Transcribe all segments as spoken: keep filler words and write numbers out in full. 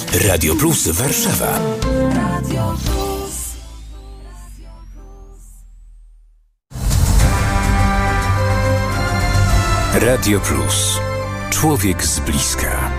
Radio Plus Warszawa. Radio Plus. Radio Plus. Człowiek z bliska.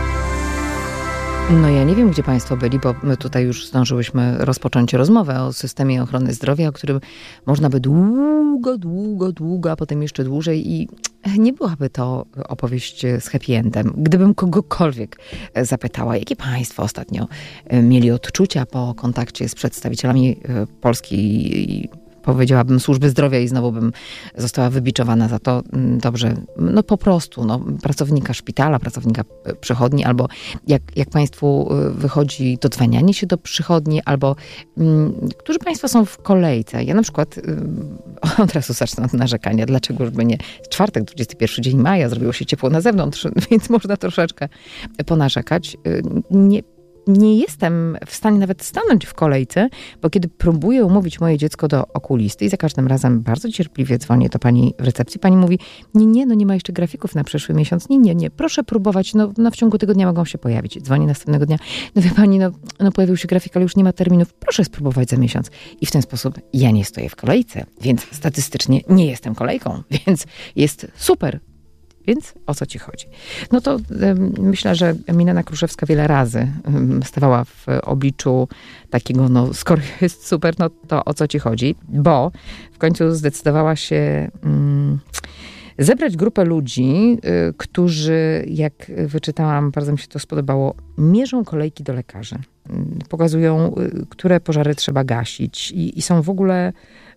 No ja nie wiem, gdzie państwo byli, bo my tutaj już zdążyłyśmy rozpocząć rozmowę o systemie ochrony zdrowia, o którym można by długo, długo, długo, a potem jeszcze dłużej i nie byłaby to opowieść z happy endem. Gdybym kogokolwiek zapytała, jakie państwo ostatnio mieli odczucia po kontakcie z przedstawicielami Polski, powiedziałabym, służby zdrowia i znowu bym została wybiczowana za to. Dobrze, no po prostu, no, pracownika szpitala, pracownika przychodni, albo jak, jak państwu wychodzi dodzwanianie się do przychodni, albo um, którzy państwo są w kolejce. Ja na przykład um, od razu zacznę od narzekania. Dlaczego już by nie? Czwartek, dwudziesty pierwszy dzień maja, zrobiło się ciepło na zewnątrz, więc można troszeczkę ponarzekać. Nie Nie jestem w stanie nawet stanąć w kolejce, bo kiedy próbuję umówić moje dziecko do okulisty i za każdym razem bardzo cierpliwie dzwonię do pani w recepcji, pani mówi, nie, nie, no nie ma jeszcze grafików na przyszły miesiąc, nie, nie, nie, proszę próbować, no, no w ciągu tygodnia mogą się pojawić. Dzwonię następnego dnia, no wie pani, no, no pojawił się grafik, ale już nie ma terminów, proszę spróbować za miesiąc. I w ten sposób ja nie stoję w kolejce, więc statystycznie nie jestem kolejką, więc jest super. Więc o co ci chodzi? No to um, myślę, że Milena Kruszewska wiele razy um, stawała w obliczu takiego, no skoro jest super, no to o co ci chodzi? Bo w końcu zdecydowała się um, zebrać grupę ludzi, y, którzy, jak wyczytałam, bardzo mi się to spodobało, mierzą kolejki do lekarzy. Y, pokazują, y, które pożary trzeba gasić i, i są w ogóle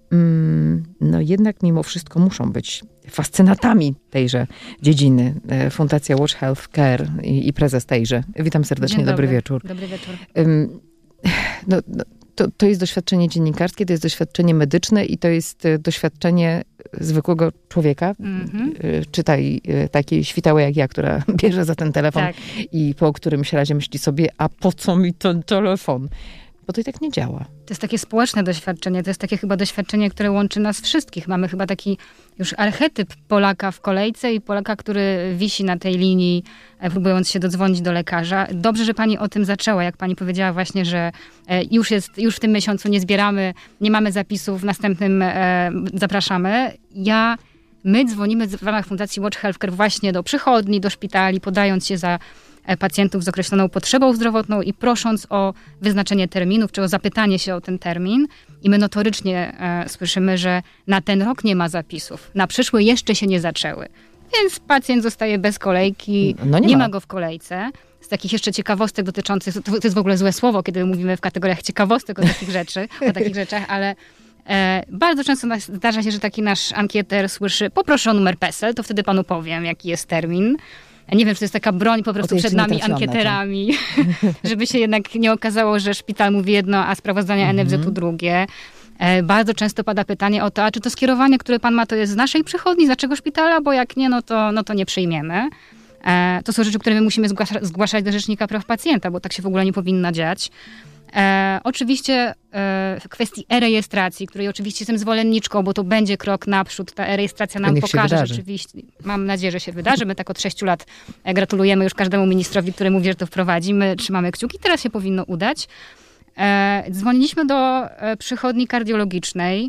no jednak mimo wszystko muszą być fascynatami tejże dziedziny. Fundacja Watch Health Care i, i prezes tejże. Witam serdecznie, dobry, dobry wieczór. Dobry wieczór. No, no, to, to jest doświadczenie dziennikarskie, to jest doświadczenie medyczne i to jest doświadczenie zwykłego człowieka. Mm-hmm. Czytaj takiej świtałej jak ja, która bierze za ten telefon tak. I po którymś razie myśli sobie, a po co mi ten telefon? Bo to i tak nie działa. To jest takie społeczne doświadczenie, to jest takie chyba doświadczenie, które łączy nas wszystkich. Mamy chyba taki już archetyp Polaka w kolejce i Polaka, który wisi na tej linii, próbując się dodzwonić do lekarza. Dobrze, że pani o tym zaczęła, jak pani powiedziała właśnie, że już jest, już w tym miesiącu nie zbieramy, nie mamy zapisów, w następnym e, zapraszamy. Ja, my dzwonimy w ramach Fundacji Watch Healthcare właśnie do przychodni, do szpitali, podając się za pacjentów z określoną potrzebą zdrowotną i prosząc o wyznaczenie terminów, czy o zapytanie się o ten termin. I my notorycznie e, słyszymy, że na ten rok nie ma zapisów. Na przyszły jeszcze się nie zaczęły. Więc pacjent zostaje bez kolejki, no nie, nie ma. ma go w kolejce. Z takich jeszcze ciekawostek dotyczących, to, to jest w ogóle złe słowo, kiedy mówimy w kategoriach ciekawostek o takich rzeczy, o takich rzeczach, ale e, bardzo często zdarza się, że taki nasz ankieter słyszy, poproszę o numer PESEL, to wtedy panu powiem, jaki jest termin. Nie wiem, czy to jest taka broń po prostu przed nami ankieterami, żeby się jednak nie okazało, że szpital mówi jedno, a sprawozdania mm-hmm. N F Z-u drugie. E, bardzo często pada pytanie o to, a czy to skierowanie, które pan ma, to jest z naszej przychodni, z naszego szpitala, bo jak nie, no to, no to nie przyjmiemy. E, to są rzeczy, które my musimy zgłasza, zgłaszać do Rzecznika Praw Pacjenta, bo tak się w ogóle nie powinno dziać. E, oczywiście e, w kwestii e-rejestracji, której oczywiście jestem zwolenniczką, bo to będzie krok naprzód. Ta e-rejestracja nam pokaże rzeczywiście. Mam nadzieję, że się wydarzy. My tak od sześciu lat gratulujemy już każdemu ministrowi, który mówi, że to wprowadzi. My trzymamy kciuki. Teraz się powinno udać. E, dzwoniliśmy do e, przychodni kardiologicznej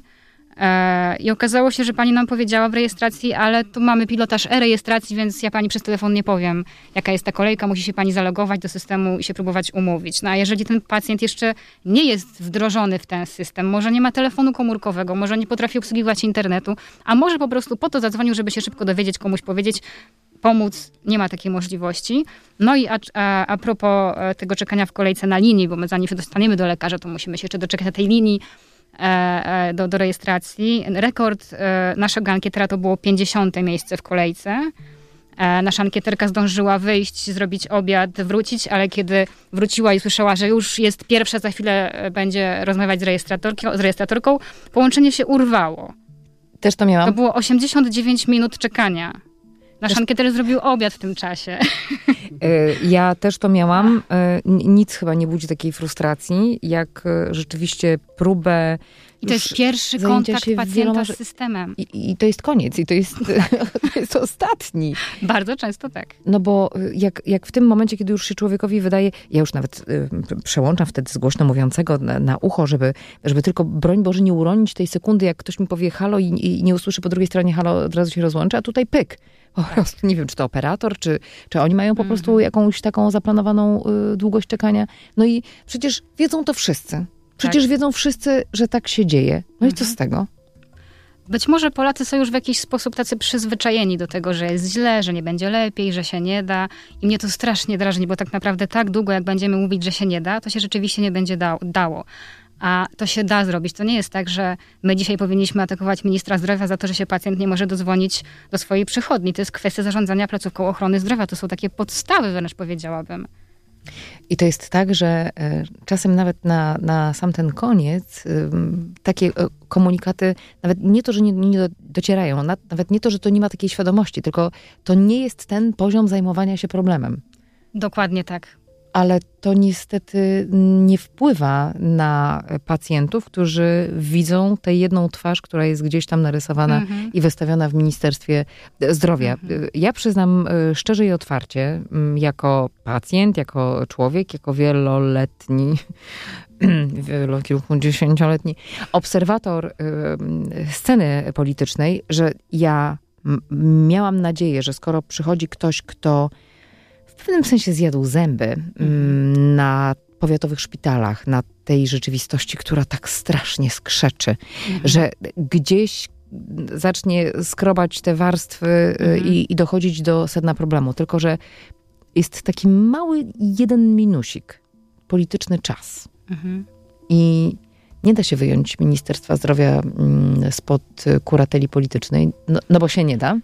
e, i okazało się, że pani nam powiedziała w rejestracji, ale tu mamy pilotaż e-rejestracji, więc ja pani przez telefon nie powiem, jaka jest ta kolejka. Musi się pani zalogować do systemu i się próbować umówić. No a jeżeli ten pacjent jeszcze nie jest wdrożony w ten system, może nie ma telefonu komórkowego, może nie potrafi obsługiwać internetu, a może po prostu po to zadzwonił, żeby się szybko dowiedzieć, komuś powiedzieć, pomóc, nie ma takiej możliwości. No i a, a, a propos tego czekania w kolejce na linii, bo my zanim się dostaniemy do lekarza, to musimy się jeszcze doczekać na tej linii do, do rejestracji. Rekord naszego ankietera to było pięćdziesiąte miejsce w kolejce. Nasza ankieterka zdążyła wyjść, zrobić obiad, wrócić, ale kiedy wróciła i słyszała, że już jest pierwsza, za chwilę będzie rozmawiać z rejestratorką, z rejestratorką, połączenie się urwało. Też to miałam. To było osiemdziesiąt dziewięć minut czekania. Nasz ankieter zrobił obiad w tym czasie. Ja też to miałam. Nic chyba nie budzi takiej frustracji, jak rzeczywiście próbę. I to jest pierwszy kontakt pacjenta wieloma... z systemem. I, I to jest koniec, i to jest, to jest ostatni. Bardzo często tak. No bo jak, jak w tym momencie, kiedy już się człowiekowi wydaje, ja już nawet y, przełączam wtedy z głośno mówiącego na, na ucho, żeby, żeby tylko, broń Boże, nie uronić tej sekundy, jak ktoś mi powie halo i, i nie usłyszy po drugiej stronie halo, od razu się rozłączy, a tutaj pyk. Po prostu nie wiem, czy to operator, czy, czy oni mają po prostu jakąś taką zaplanowaną y, długość czekania. No i przecież wiedzą to wszyscy. Przecież tak. Wiedzą wszyscy, że tak się dzieje. No mhm. i co z tego? Być może Polacy są już w jakiś sposób tacy przyzwyczajeni do tego, że jest źle, że nie będzie lepiej, że się nie da. I mnie to strasznie drażni, bo tak naprawdę tak długo, jak będziemy mówić, że się nie da, to się rzeczywiście nie będzie da- dało. A to się da zrobić. To nie jest tak, że my dzisiaj powinniśmy atakować ministra zdrowia za to, że się pacjent nie może dodzwonić do swojej przychodni. To jest kwestia zarządzania placówką ochrony zdrowia. To są takie podstawy, wręcz powiedziałabym. I to jest tak, że czasem nawet na, na sam ten koniec takie komunikaty, nawet nie to, że nie, nie docierają, nawet nie to, że to nie ma takiej świadomości, tylko to nie jest ten poziom zajmowania się problemem. Dokładnie tak. Ale to niestety nie wpływa na pacjentów, którzy widzą tę jedną twarz, która jest gdzieś tam narysowana mm-hmm. i wystawiona w Ministerstwie Zdrowia. Mm-hmm. Ja przyznam szczerze i otwarcie, jako pacjent, jako człowiek, jako wieloletni, kilkudziesięcioletni obserwator sceny politycznej, że ja miałam nadzieję, że skoro przychodzi ktoś, kto w pewnym sensie zjadł zęby mm. na powiatowych szpitalach, na tej rzeczywistości, która tak strasznie skrzeczy, mm. że gdzieś zacznie skrobać te warstwy mm. i, i dochodzić do sedna problemu. Tylko że jest taki mały jeden minusik. Polityczny czas. Mm. I nie da się wyjąć Ministerstwa Zdrowia spod kurateli politycznej, no, no bo się nie da.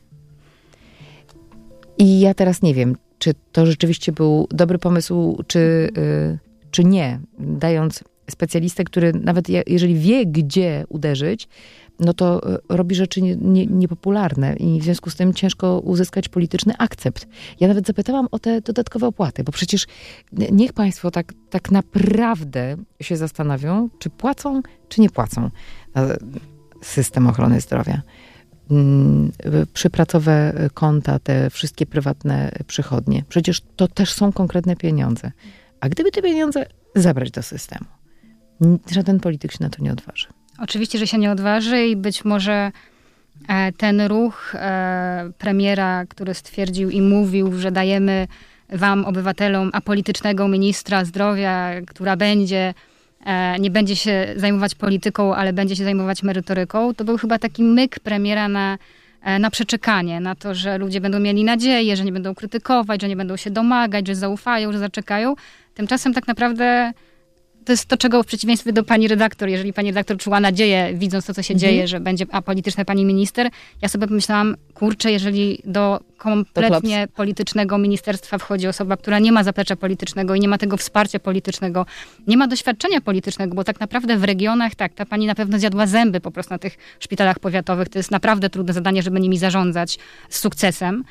I ja teraz nie wiem, czy to rzeczywiście był dobry pomysł, czy, y, czy nie. Dając specjalistę, który nawet jeżeli wie, gdzie uderzyć, no to robi rzeczy nie, nie, niepopularne i w związku z tym ciężko uzyskać polityczny akcept. Ja nawet zapytałam o te dodatkowe opłaty, bo przecież niech państwo tak, tak naprawdę się zastanowią, czy płacą, czy nie płacą na system ochrony zdrowia. Przypracowe konta, te wszystkie prywatne przychodnie. Przecież to też są konkretne pieniądze. A gdyby te pieniądze zabrać do systemu, żaden polityk się na to nie odważy. Oczywiście, że się nie odważy i być może ten ruch premiera, który stwierdził i mówił, że dajemy wam, obywatelom, apolitycznego ministra zdrowia, która będzie nie będzie się zajmować polityką, ale będzie się zajmować merytoryką, to był chyba taki myk premiera na, na przeczekanie, na to, że ludzie będą mieli nadzieję, że nie będą krytykować, że nie będą się domagać, że zaufają, że zaczekają. Tymczasem tak naprawdę to jest to, czego w przeciwieństwie do pani redaktor, jeżeli pani redaktor czuła nadzieję, widząc to, co się mhm. dzieje, że będzie apolityczna pani minister, ja sobie pomyślałam, kurczę, jeżeli do kompletnie do politycznego ministerstwa wchodzi osoba, która nie ma zaplecza politycznego i nie ma tego wsparcia politycznego, nie ma doświadczenia politycznego, bo tak naprawdę w regionach, tak, ta pani na pewno zjadła zęby po prostu na tych szpitalach powiatowych. To jest naprawdę trudne zadanie, żeby nimi zarządzać z sukcesem.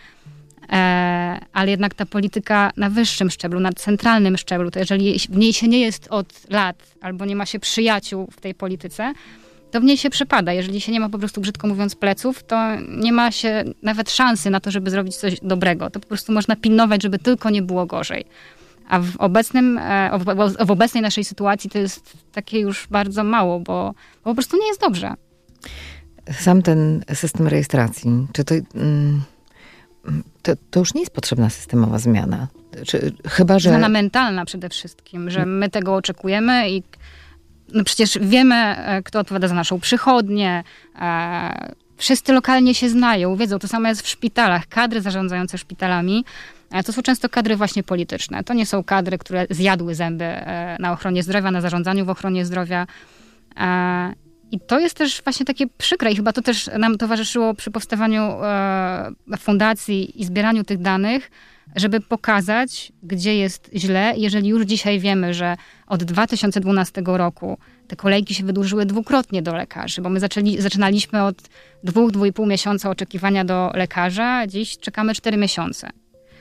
Ale jednak ta polityka na wyższym szczeblu, na centralnym szczeblu, to jeżeli w niej się nie jest od lat, albo nie ma się przyjaciół w tej polityce, to w niej się przepada. Jeżeli się nie ma po prostu, brzydko mówiąc, pleców, to nie ma się nawet szansy na to, żeby zrobić coś dobrego. To po prostu można pilnować, żeby tylko nie było gorzej. A w obecnym, w obecnej naszej sytuacji to jest takie już bardzo mało, bo, bo po prostu nie jest dobrze. Sam ten system rejestracji, czy to... Mm... To, to już nie jest potrzebna systemowa zmiana. Czy, chyba, że... Zmiana mentalna przede wszystkim, że my tego oczekujemy i no przecież wiemy, kto odpowiada za naszą przychodnię. E, wszyscy lokalnie się znają, wiedzą. To samo jest w szpitalach. Kadry zarządzające szpitalami e, to są często kadry właśnie polityczne. To nie są kadry, które zjadły zęby e, na ochronie zdrowia, na zarządzaniu w ochronie zdrowia. E, I to jest też właśnie takie przykre i chyba to też nam towarzyszyło przy powstawaniu e, fundacji i zbieraniu tych danych, żeby pokazać, gdzie jest źle. Jeżeli już dzisiaj wiemy, że od dwa tysiące dwunastego roku te kolejki się wydłużyły dwukrotnie do lekarzy, bo my zaczęli, zaczynaliśmy od dwóch, dwóch i pół miesiąca oczekiwania do lekarza, dziś czekamy cztery miesiące.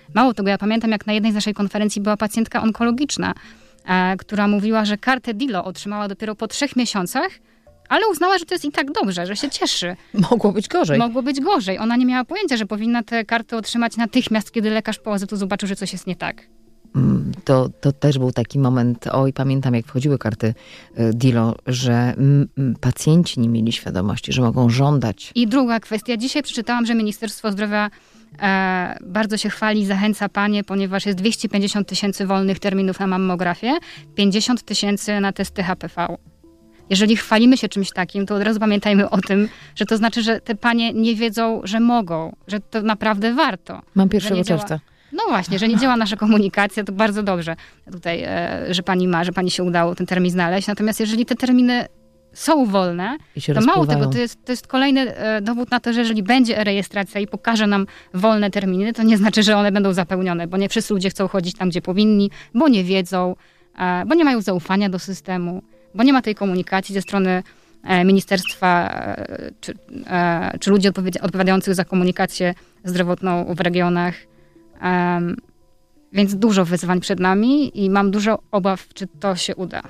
Mało tego, ja pamiętam, jak na jednej z naszej konferencji była pacjentka onkologiczna, e, która mówiła, że kartę Dilo otrzymała dopiero po trzech miesiącach, ale uznała, że to jest i tak dobrze, że się cieszy. Mogło być gorzej. Mogło być gorzej. Ona nie miała pojęcia, że powinna te karty otrzymać natychmiast, kiedy lekarz po O Z U zobaczył, że coś jest nie tak. To, to też był taki moment, oj, pamiętam jak wchodziły karty Dilo, że m, m, pacjenci nie mieli świadomości, że mogą żądać. I druga kwestia. Dzisiaj przeczytałam, że Ministerstwo Zdrowia e, bardzo się chwali, zachęca panie, ponieważ jest dwieście pięćdziesiąt tysięcy wolnych terminów na mammografię, pięćdziesiąt tysięcy na testy H P V. Jeżeli chwalimy się czymś takim, to od razu pamiętajmy o tym, że to znaczy, że te panie nie wiedzą, że mogą, że to naprawdę warto. Mam pierwszego czerwca. No właśnie, że nie działa nasza komunikacja, to bardzo dobrze tutaj, e, że pani ma, że pani się udało ten termin znaleźć. Natomiast jeżeli te terminy są wolne, to mało tego, to jest, to jest kolejny e, dowód na to, że jeżeli będzie e-rejestracja i pokaże nam wolne terminy, to nie znaczy, że one będą zapełnione, bo nie wszyscy ludzie chcą chodzić tam, gdzie powinni, bo nie wiedzą, e, bo nie mają zaufania do systemu, bo nie ma tej komunikacji ze strony e, ministerstwa, e, czy, e, czy ludzi odpowiada- odpowiadających za komunikację zdrowotną w regionach. Um, więc dużo wyzwań przed nami i mam dużo obaw, czy to się uda.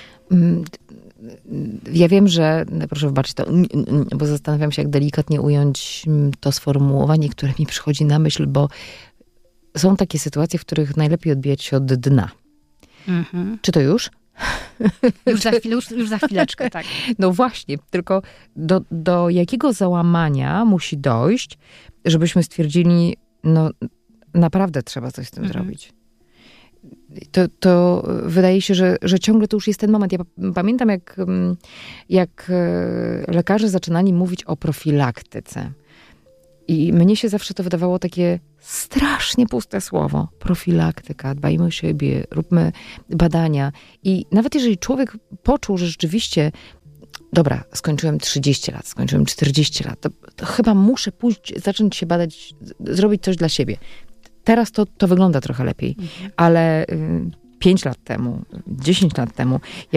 Ja wiem, że, proszę wybaczyć to, bo zastanawiam się, jak delikatnie ująć to sformułowanie, które mi przychodzi na myśl, bo są takie sytuacje, w których najlepiej odbijać się od dna. Mhm. Czy to już? Już za, chwilę, już, już za chwileczkę, tak. No właśnie, tylko do, do jakiego załamania musi dojść, żebyśmy stwierdzili, no naprawdę trzeba coś z tym mhm. zrobić. To, to wydaje się, że, że ciągle to już jest ten moment. Ja pamiętam, jak, jak lekarze zaczynali mówić o profilaktyce. I mnie się zawsze to wydawało takie strasznie puste słowo. Profilaktyka, dbajmy o siebie, róbmy badania. I nawet jeżeli człowiek poczuł, że rzeczywiście dobra, skończyłem trzydzieści lat, skończyłem czterdzieści lat, to, to chyba muszę pójść, zacząć się badać, zrobić coś dla siebie. Teraz to, to wygląda trochę lepiej, mhm. ale y, pięć lat temu, dziesięć lat temu,